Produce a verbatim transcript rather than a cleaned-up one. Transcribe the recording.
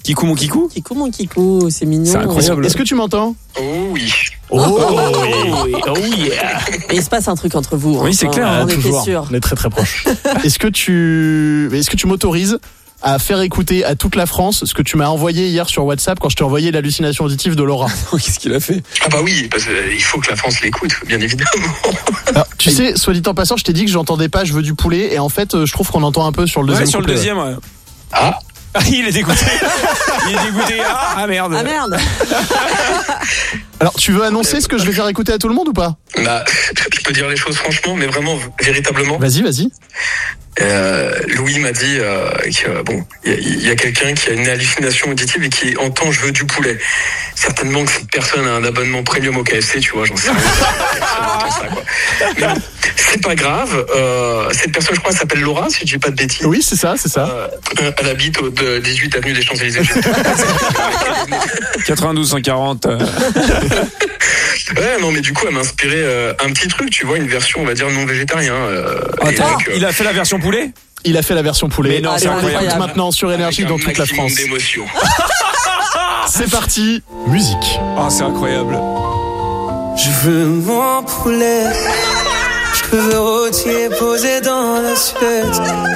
Kikou mon kikou. Kikou mon kikou, c'est mignon. C'est incroyable. Est-ce que tu m'entends? Oh oui. Oh, Oh, oui. Oh yeah. Et il se passe un truc entre vous. Oui, hein. c'est clair, On hein, était toujours. sûr. On est très très proches. Est-ce que tu, est-ce que tu m'autorises à faire écouter à toute la France ce que tu m'as envoyé hier sur WhatsApp quand je t'ai envoyé l'hallucination auditive de Laura? Qu'est-ce qu'il a fait? Ah bah oui, parce qu'il faut que la France l'écoute, bien évidemment. Alors, tu sais, soit dit en passant, je t'ai dit que j'entendais pas, je veux du poulet, et en fait, euh, je trouve qu'on entend un peu sur le deuxième. Ouais, sur le couplet, ouais. deuxième. Ouais. Ah. Ah, il est dégoûté. Il est dégoûté. Ah, ah merde. Ah merde. Alors, tu veux annoncer ce que je vais faire écouter à tout le monde ou pas? Bah, je peux dire les choses franchement, mais vraiment, véritablement. Vas-y, vas-y. Euh, Louis m'a dit euh, que bon, il y, y a quelqu'un qui a une hallucination auditive et qui entend je veux du poulet. Certainement que cette personne a un abonnement premium au K F C, tu vois, j'en sais rien. Personne n'entend ça, quoi. Mais bon, c'est pas grave. Euh, cette personne, je crois, s'appelle Laura, si je dis pas de bêtises. Oui, c'est ça, c'est ça. Euh, elle habite au de dix-huit avenue des Champs-Élysées. quatre-vingt-douze cent quarante. Euh... Ouais, non, mais du coup, elle m'a inspiré euh, un petit truc, tu vois, une version, on va dire, non végétarien. Euh, Attends, donc, euh, il a fait la version poulet? Il a fait la version poulet. Mais non, Et c'est on incroyable. l'écoute maintenant sur Énergie dans toute la France. D'émotion. C'est parti, musique. Oh, c'est incroyable. Je veux mon poulet. Je veux rôtier posé dans l'assiette.